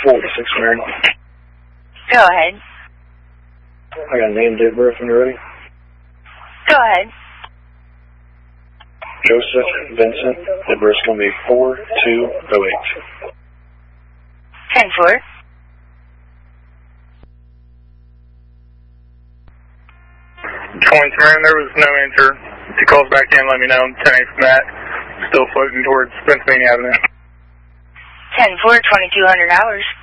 46 Maryland. Go ahead. I got a name, date of birth when you're ready. Go ahead. Joseph Vincent. Date of birth's going to be 4/2/08. 10-4. Point Maryland, there was no answer. If he calls back in, let me know. 10-8 from that. Still floating towards Pennsylvania Avenue. 10-4, 2200 hours.